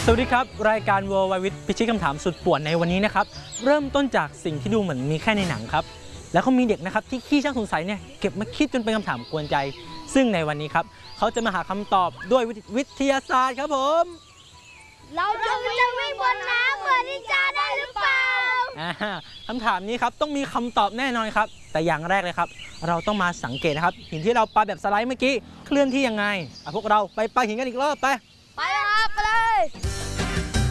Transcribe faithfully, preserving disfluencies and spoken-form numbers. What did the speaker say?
สวัสดีครับรายการ World Wide วิทย์พิชิตคำถามสุดป่วนในวันนี้นะครับเริ่มต้นจากสิ่งที่ดูเหมือนมีแค่ในหนังครับแล้วเขามีเด็กนะครับที่ขี้ช่างสงสัยเนี่ยเก็บมาคิดจนเป็นคำถามกวนใจซึ่งในวันนี้ครับเขาจะมาหาคำตอบด้วยวิทยาศาสตร์ครับผมเราจะวิ่งบนน้ำเหมือนนินจาได้หรือเปล่าคำถามนี้ครับต้องมีคำตอบแน่นอนครับแต่อย่างแรกเลยครับเราต้องมาสังเกตนะครับหินที่เราปาแบบสไลด์เมื่อกี้เคลื่อนที่ยังไงพวกเราไปปาหินกันอีกรอบไปไปครับไปเลย